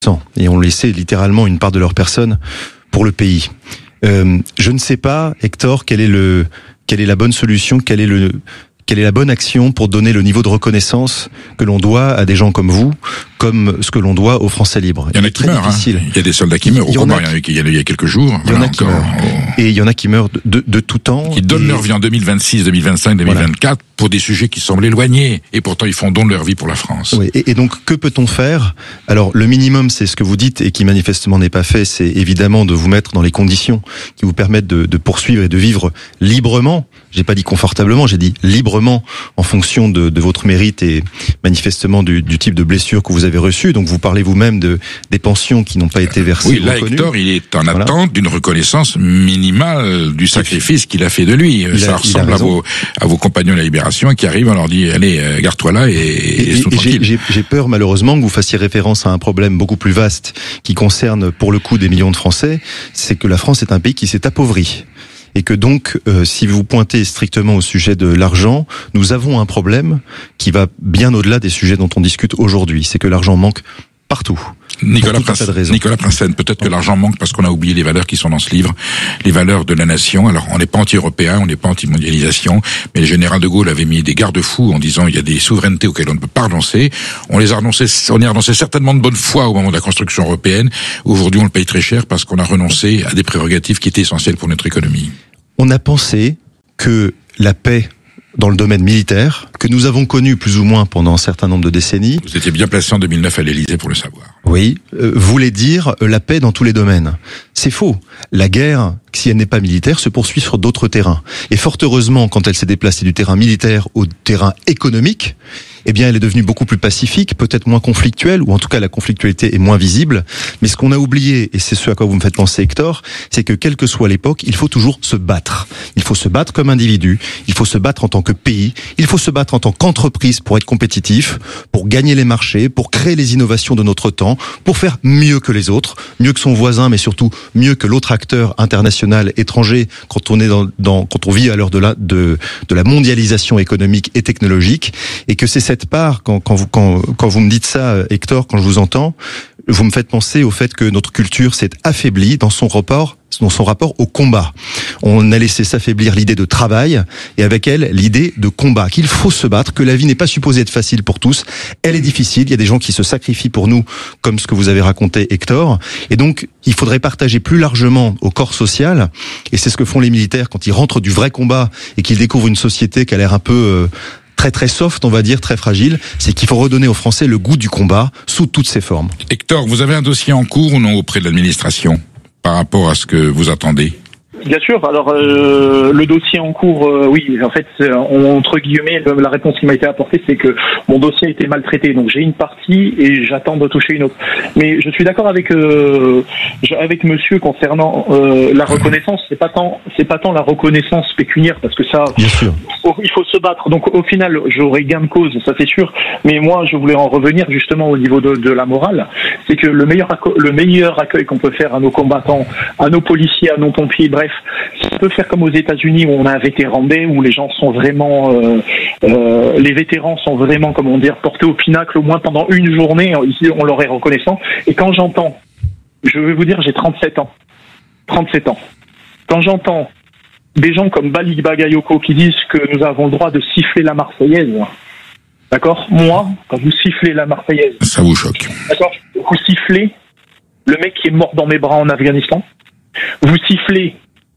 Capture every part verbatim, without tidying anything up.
Et ont laissé littéralement une part de leur personne pour le pays. Euh, je ne sais pas, Hector, quel est le, quelle est la bonne solution, quel est le, quelle est la bonne action pour donner le niveau de reconnaissance que l'on doit à des gens comme vous, comme ce que l'on doit aux Français libres. Il y en a qui meurent, hein. Il y a des soldats qui meurent au combat, il y en a qui, il y a quelques jours. Il y en a qui meurent. Et il y en a qui meurent de, de, de tout temps. Qui donnent et... leur vie en deux mille vingt-six, deux mille vingt-cinq, deux mille vingt-quatre voilà. Pour des sujets qui semblent éloignés. Et pourtant, ils font don de leur vie pour la France. Oui. Et, et donc, que peut-on faire? Alors, le minimum, c'est ce que vous dites et qui manifestement n'est pas fait, c'est évidemment de vous mettre dans les conditions qui vous permettent de, de poursuivre et de vivre librement. J'ai pas dit confortablement, j'ai dit librement en fonction de, de votre mérite et manifestement du, du type de blessure que vous avez reçu. Donc vous parlez vous-même de des pensions qui n'ont pas été versées. Oui, là, Hector, il est en voilà. attente d'une reconnaissance minimale du sacrifice qu'il a fait de lui. Il Ça a, ressemble à vos, à vos compagnons de la Libération qui arrivent, on leur dit, allez, garde-toi là et, et, et, et j'ai, j'ai, j'ai peur malheureusement que vous fassiez référence à un problème beaucoup plus vaste qui concerne pour le coup des millions de Français, c'est que la France est un pays qui s'est appauvri. Et que donc, euh, si vous pointez strictement au sujet de l'argent, nous avons un problème qui va bien au-delà des sujets dont on discute aujourd'hui. C'est que l'argent manque partout. Nicolas Prince, Nicolas Prinsen, peut-être que l'argent manque parce qu'on a oublié les valeurs qui sont dans ce livre, les valeurs de la nation. Alors, on n'est pas anti-européen, on n'est pas anti-mondialisation, mais le général de Gaulle avait mis des garde-fous en disant il y a des souverainetés auxquelles on ne peut pas renoncer. On les a renoncé, on y a renoncé certainement de bonne foi au moment de la construction européenne. Aujourd'hui, on le paye très cher parce qu'on a renoncé à des prérogatives qui étaient essentielles pour notre économie. On a pensé que la paix dans le domaine militaire, que nous avons connu plus ou moins pendant un certain nombre de décennies. Vous étiez bien placé en deux mille neuf à l'Élysée pour le savoir. Oui, euh, voulait dire euh, la paix dans tous les domaines. C'est faux. La guerre, si elle n'est pas militaire, se poursuit sur d'autres terrains. Et fort heureusement, quand elle s'est déplacée du terrain militaire au terrain économique, eh bien, elle est devenue beaucoup plus pacifique, peut-être moins conflictuelle, ou en tout cas la conflictualité est moins visible. Mais ce qu'on a oublié, et c'est ce à quoi vous me faites penser, Hector, c'est que quelle que soit l'époque, il faut toujours se battre. Il faut se battre comme individu, il faut se battre en tant que pays, il faut se battre en tant qu'entreprise pour être compétitif, pour gagner les marchés, pour créer les innovations de notre temps, pour faire mieux que les autres, mieux que son voisin, mais surtout mieux que l'autre acteur international étranger quand on est dans, dans quand on vit à l'heure de la de de la mondialisation économique et technologique, et que c'est cette part quand quand vous quand quand vous me dites ça, Hector, quand je vous entends, vous me faites penser au fait que notre culture s'est affaiblie dans son rapport dans son rapport au combat. On a laissé s'affaiblir l'idée de travail et avec elle l'idée de combat, qu'il faut se battre, que la vie n'est pas supposée être facile pour tous, elle est difficile, il y a des gens qui se sacrifient pour nous, comme ce que vous avez raconté, Hector, et donc il faudrait partager plus largement au corps social, et c'est ce que font les militaires quand ils rentrent du vrai combat et qu'ils découvrent une société qui a l'air un peu... Euh, très très soft, on va dire, très fragile, c'est qu'il faut redonner aux Français le goût du combat sous toutes ses formes. Hector, vous avez un dossier en cours ou non auprès de l'administration par rapport à ce que vous attendez? Bien sûr. Alors euh, le dossier en cours, euh, oui, en fait, on, entre guillemets, la réponse qui m'a été apportée, c'est que mon dossier a été maltraité. Donc j'ai une partie et j'attends de toucher une autre. Mais je suis d'accord avec euh, avec Monsieur concernant euh, la reconnaissance. C'est pas tant, c'est pas tant la reconnaissance pécuniaire parce que ça, bien sûr, il faut se battre. Donc au final, j'aurai gain de cause, ça c'est sûr. Mais moi, je voulais en revenir justement au niveau de, de la morale. C'est que le meilleur le meilleur accueil qu'on peut faire à nos combattants, à nos policiers, à nos pompiers, bref. Ça peut faire comme aux États-Unis où on a un vétéran day, où les gens sont vraiment, euh, euh, les vétérans sont vraiment, comment dire, portés au pinacle au moins pendant une journée. Ici, on leur est reconnaissant. Et quand j'entends, je vais vous dire, j'ai trente-sept ans, trente-sept ans. Quand j'entends des gens comme Bali Bagayoko qui disent que nous avons le droit de siffler la Marseillaise, d'accord? Moi, quand vous sifflez la Marseillaise, ça vous choque. D'accord? Vous sifflez le mec qui est mort dans mes bras en Afghanistan. Vous sifflez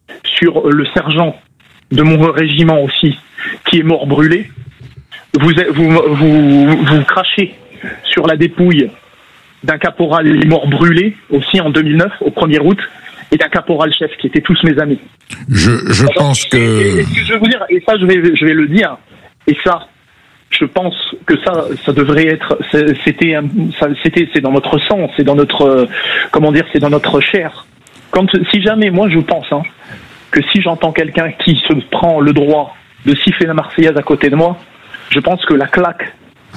sur le sergent de mon régiment aussi, qui est mort brûlé. Vous, vous, vous, vous crachez sur la dépouille d'un caporal mort brûlé, aussi en deux mille neuf, au premier août, et d'un caporal-chef, qui étaient tous mes amis. Je, je Alors, pense que... Et, et, je vais vous dire, et ça, je vais, je vais le dire, et ça, je pense que ça, ça devrait être, c'était, ça, c'était, c'est dans notre sang, c'est dans notre, comment dire, c'est dans notre chair. Quand, si jamais, moi, je pense, hein, que si j'entends quelqu'un qui se prend le droit de siffler la Marseillaise à côté de moi, je pense que la claque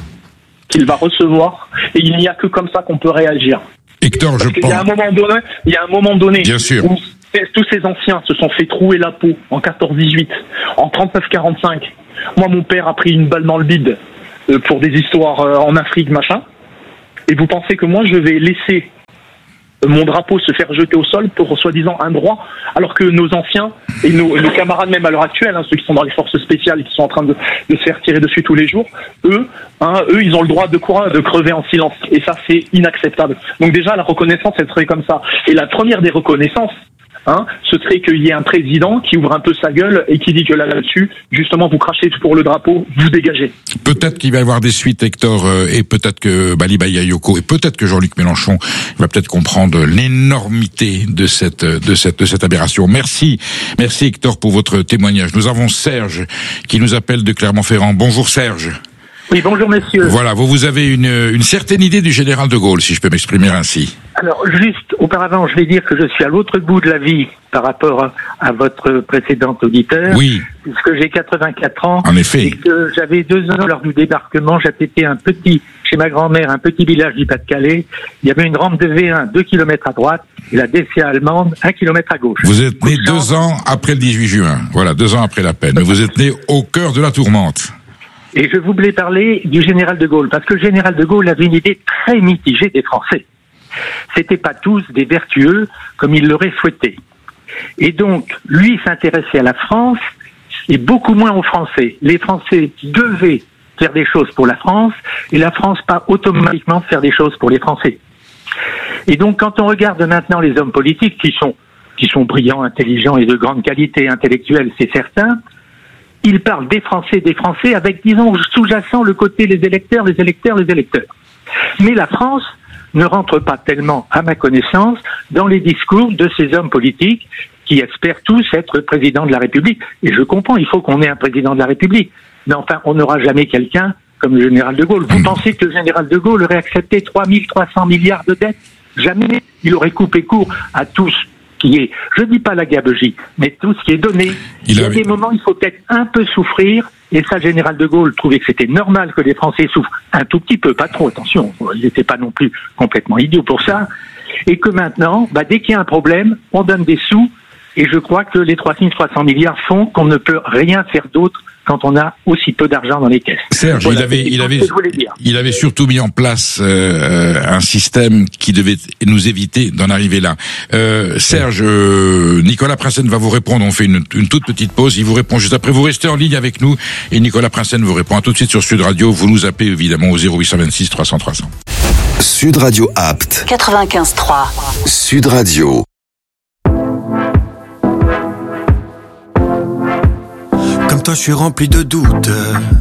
qu'il va recevoir, et il n'y a que comme ça qu'on peut réagir. Hector, Parce je qu'il pense... y a un moment donné, il y a un moment donné Bien sûr. où tous ces anciens se sont fait trouer la peau en quatorze dix-huit, en trente-neuf quarante-cinq. Moi, mon père a pris une balle dans le bide pour des histoires en Afrique, machin. Et vous pensez que moi, je vais laisser mon drapeau se faire jeter au sol pour soi-disant un droit, alors que nos anciens et nos, nos camarades même à l'heure actuelle, hein, ceux qui sont dans les forces spéciales et qui sont en train de, de se faire tirer dessus tous les jours, eux, hein, eux, ils ont le droit de quoi, de crever en silence. Et ça, c'est inacceptable. Donc déjà, la reconnaissance, elle serait comme ça. Et la première des reconnaissances, Hein, ce serait qu'il y ait un président qui ouvre un peu sa gueule et qui dit que là, là-dessus, justement, vous crachez pour le drapeau, vous dégagez. Peut-être qu'il va y avoir des suites, Hector, euh, et peut-être que Bali Bayayoko, et peut-être que Jean-Luc Mélenchon va peut-être comprendre l'énormité de cette, de cette, de cette aberration. Merci. Merci, Hector, pour votre témoignage. Nous avons Serge qui nous appelle de Clermont-Ferrand. Bonjour, Serge. Oui, bonjour, messieurs. Voilà, vous, vous avez une, une certaine idée du général de Gaulle, si je peux m'exprimer ainsi. Alors, juste auparavant, je vais dire que je suis à l'autre bout de la vie par rapport à votre précédent auditeur. Oui. Puisque j'ai quatre-vingt-quatre ans. En effet. Et que j'avais deux ans lors du débarquement. J'habitais un petit, chez ma grand-mère, un petit village du Pas-de-Calais. Il y avait une rampe de V un, deux kilomètres à droite, et la D C A allemande, un kilomètre à gauche. Vous êtes né deux ans après le dix-huit juin. Voilà, deux ans après la peine. Mais vous êtes né au cœur de la tourmente. Et je voulais parler du général de Gaulle, parce que le général de Gaulle avait une idée très mitigée des Français. C'étaient pas tous des vertueux comme il l'aurait souhaité. Et donc, lui s'intéressait à la France et beaucoup moins aux Français. Les Français devaient faire des choses pour la France et la France pas automatiquement faire des choses pour les Français. Et donc, quand on regarde maintenant les hommes politiques qui sont, qui sont brillants, intelligents et de grande qualité intellectuelle, c'est certain, ils parlent des Français, des Français, avec, disons, sous-jacent le côté les électeurs, les électeurs, les électeurs. Mais la France ne rentre pas tellement, à ma connaissance, dans les discours de ces hommes politiques qui espèrent tous être président de la République. Et je comprends, il faut qu'on ait un président de la République. Mais enfin, on n'aura jamais quelqu'un comme le général de Gaulle. Vous pensez que le général de Gaulle aurait accepté trois mille trois cents milliards de dettes? Jamais. Il aurait coupé court à tous. Qui est, je dis pas la gabegie, mais tout ce qui est donné. Il, il y a avait... des moments, il faut peut-être un peu souffrir, et ça, le général de Gaulle trouvait que c'était normal que les Français souffrent un tout petit peu, pas trop, attention, ils n'étaient pas non plus complètement idiots pour ça, et que maintenant, bah, dès qu'il y a un problème, on donne des sous, et je crois que les trois mille trois cents milliards font qu'on ne peut rien faire d'autre quand on a aussi peu d'argent dans les caisses. Serge, voilà, il avait, il avait, il avait surtout mis en place euh, un système qui devait nous éviter d'en arriver là. Euh, Serge, euh, Nicolas Prinsen va vous répondre. On fait une, une toute petite pause. Il vous répond juste après. Vous restez en ligne avec nous et Nicolas Prinsen vous répond. À tout de suite sur Sud Radio. Vous nous appelez évidemment au zéro huit cent vingt-six trois cents trois cents. Sud Radio Apt. quatre-vingt-quinze trois. Sud Radio. Comme toi, je suis rempli de doutes.